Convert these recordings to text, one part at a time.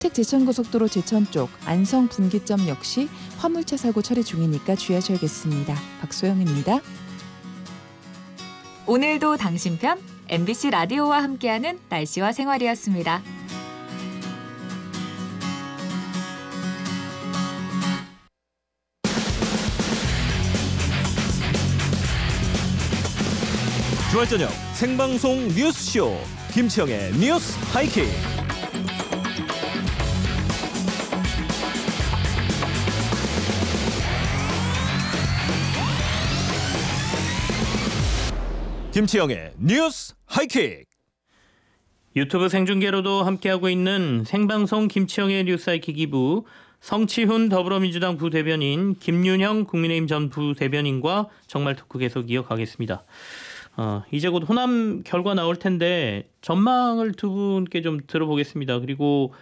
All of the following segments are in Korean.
택 제천고속도로 제천 쪽 안성 분기점 역시 화물차 사고 처리 중이니까 주의하셔야겠습니다. 박소영입니다. 오늘도 당신 편 MBC 라디오와 함께하는 날씨와 생활이었습니다. 주말 저녁 생방송 뉴스쇼 김치영의 뉴스 하이킥. 김치영의 뉴스 하이킥. 유튜브 생중계로도 함께하고 있는 생방송 김치영의 뉴스 하이킥 2부, 성치훈 더불어민주당 부대변인, 김윤형 국민의힘 전 부대변인과 정말 토크 계속 이어가겠습니다. 이제 곧 호남 결과 나올 텐데 전망을 두 분께 좀 들어보겠습니다. 그리고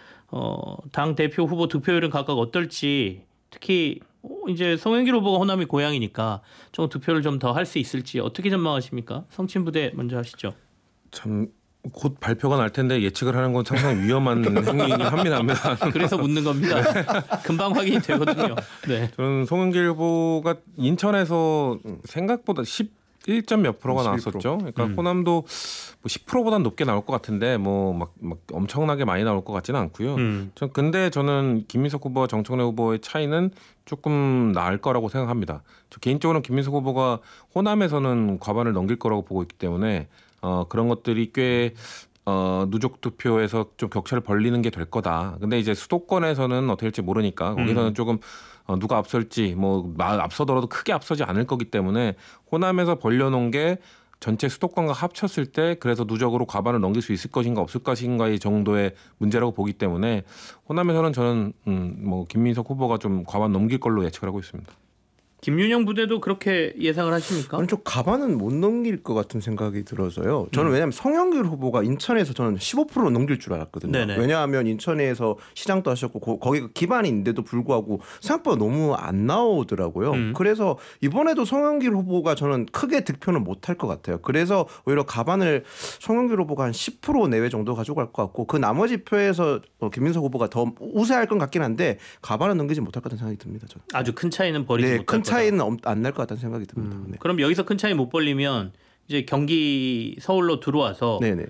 당 대표 후보 득표율은 각각 어떨지, 특히 이제 송영길 후보가 호남이 고향이니까 좀 득표를 좀 더 할 수 있을지 어떻게 전망하십니까? 성친 부대 먼저 하시죠. 참 곧 발표가 날 텐데 예측을 하는 건 상당히 위험한 행위이긴 합니다. 그래서 묻는 겁니다. 금방 확인이 되거든요. 네. 저는 송영길 후보가 인천에서 생각보다 11점 몇 프로가 나왔었죠. 그러니까 호남도 뭐 10%보다는 높게 나올 것 같은데 막 엄청나게 많이 나올 것 같지는 않고요. 근데 저는 김민석 후보와 정청래 후보의 차이는 조금 나을 거라고 생각합니다. 저 개인적으로는 김민석 후보가 호남에서는 과반을 넘길 거라고 보고 있기 때문에 그런 것들이 꽤 누적 투표에서 좀 격차를 벌리는 게 될 거다. 근데 이제 수도권에서는 어떻게 될지 모르니까 거기서는 조금 누가 앞설지 앞서더라도 크게 앞서지 않을 거기 때문에 호남에서 벌려놓은 게 전체 수도권과 합쳤을 때 그래서 누적으로 과반을 넘길 수 있을 것인가 없을 것인가의 정도의 문제라고 보기 때문에 호남에서는 저는 김민석 후보가 좀 과반 넘길 걸로 예측을 하고 있습니다. 김윤형 부대도 그렇게 예상을 하십니까? 저는 좀 과반은 못 넘길 것 같은 생각이 들어서요. 저는 왜냐하면 송영길 후보가 인천에서 저는 15% 넘길 줄 알았거든요. 네네. 왜냐하면 인천에서 시장도 하셨고 거기가 기반이 있는데도 불구하고 생각보다 너무 안 나오더라고요. 그래서 이번에도 송영길 후보가 저는 크게 득표는 못할 것 같아요. 그래서 오히려 과반을 송영길 후보가 한 10% 내외 정도 가져갈 것 같고 그 나머지 표에서 김민석 후보가 더 우세할 것 같긴 한데 과반은 넘기지 못할 것 같다는 생각이 듭니다. 저는. 아주 큰 차이는 벌이지 못할 큰 차이는 안 날 것 같다는 생각이 듭니다. 네. 그럼 여기서 큰 차이 못 벌리면 이제 경기 서울로 들어와서 네네.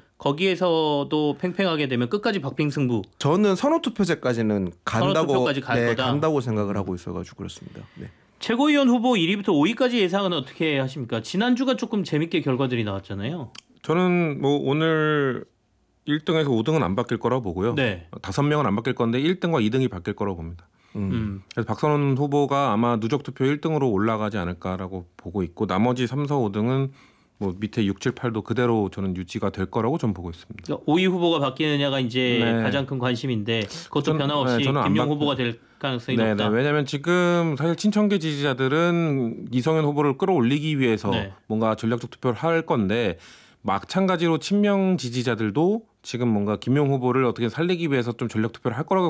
거기에서도 팽팽하게 되면 끝까지 박빙승부. 저는 선호투표제까지는 선호투표까지 갈 거다. 간다고 생각을 하고 있어가지고 그렇습니다. 네. 최고위원 후보 1위부터 5위까지 예상은 어떻게 하십니까? 지난주가 조금 재밌게 결과들이 나왔잖아요. 저는 오늘 1등에서 5등은 안 바뀔 거라고 보고요. 네. 5명은 안 바뀔 건데 1등과 2등이 바뀔 거라고 봅니다. 그래서 박선원 후보가 아마 누적 투표 1등으로 올라가지 않을까라고 보고 있고 나머지 3, 4, 5등은 밑에 6, 7, 8도 그대로 저는 유지가 될 거라고 좀 보고 있습니다. 그러니까 5위 후보가 바뀌느냐가 이제 가장 큰 관심인데 그것도 변함없이 김용 후보가 될 가능성이 높다. 왜냐하면 지금 사실 친천계 지지자들은 이성현 후보를 끌어올리기 위해서 뭔가 전략적 투표를 할 건데 마찬가지로 친명 지지자들도 지금 뭔가 김용 후보를 어떻게 살리기 위해서 좀 전략 투표를 할 거라고